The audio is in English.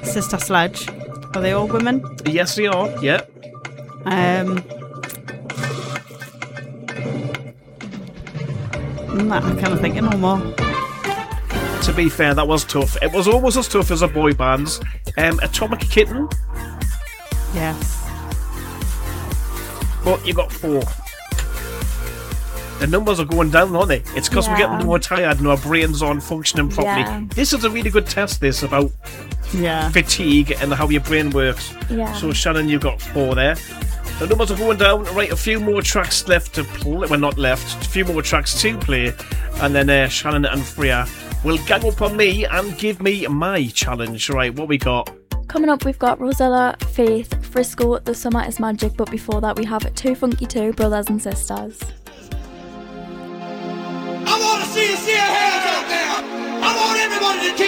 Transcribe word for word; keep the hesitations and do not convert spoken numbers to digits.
Sister Sledge. Are they all women? Yes, they are. Yeah. Um. Nah, I can't think of no more. To be fair, that was tough. It was almost as tough as a boy band's. Um, Atomic Kitten. Yes. But you got four. The numbers are going down, aren't they? It's because Yeah. we're getting more tired and our brains aren't functioning properly. Yeah. This is a really good test, this, about Yeah. fatigue and how your brain works. Yeah. So, Shannon, you got four there. The numbers are going down. Right, a few more tracks left to play. Well, not left. A few more tracks to play. And then uh, Shannon and Freya will gang up on me and give me my challenge. Right, what we got? Coming up, we've got Rosella, Faith, Frisco, The Summer is Magic, but before that we have Too Funky two, Brothers and Sisters. I wanna see you see a hand.